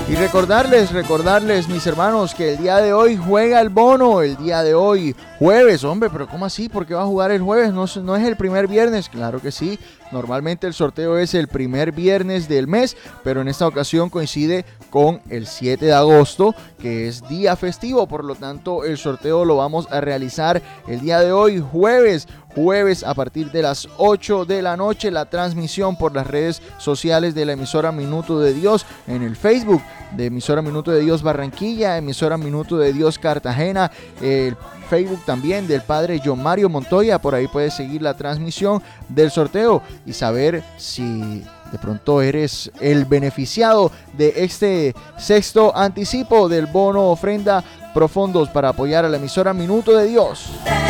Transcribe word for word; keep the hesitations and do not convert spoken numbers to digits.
Y recordarles, recordarles, mis hermanos, que el día de hoy juega el bono, el día de hoy, jueves, hombre, pero ¿cómo así? ¿Por qué va a jugar el jueves? ¿No, no es el primer viernes? Claro que sí, normalmente el sorteo es el primer viernes del mes, pero en esta ocasión coincide con el siete de agosto, que es día festivo, por lo tanto el sorteo lo vamos a realizar el día de hoy, jueves, jueves a partir de las ocho de la noche, la transmisión por las redes sociales de la emisora Minuto de Dios, en el Facebook de emisora Minuto de Dios Barranquilla, emisora Minuto de Dios Cartagena, el Facebook también del padre John Mario Montoya. Por ahí puedes seguir la transmisión del sorteo y saber si de pronto eres el beneficiado de este sexto anticipo del bono ofrenda profundos para apoyar a la emisora Minuto de Dios.